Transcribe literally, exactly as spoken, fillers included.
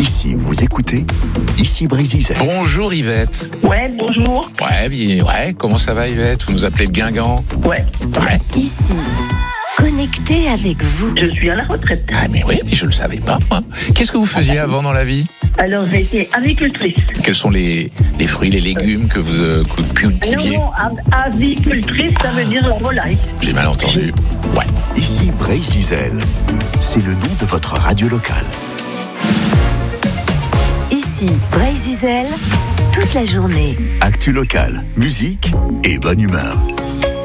Ici, vous écoutez, ici Brésil. Bonjour Yvette. Ouais, bonjour. Ouais, bien, ouais, comment ça va Yvette? Vous nous appelez le Guingamp? Ouais. Ouais. Ici, connecté avec vous. Je suis à la retraite. Ah mais oui, mais je le savais pas moi. Qu'est-ce que vous faisiez avant dans la vie? Alors, j'ai été avicultrice. Quels sont les, les fruits, les légumes que vous euh, que vous cultiviez? Non, non, av- avicultrice, ça veut dire la volaille. J'ai mal entendu. Ouais. Ici Brésil. C'est le nom de votre radio locale. Ici, Brésil, toute la journée. Actu locale, musique et bonne humeur.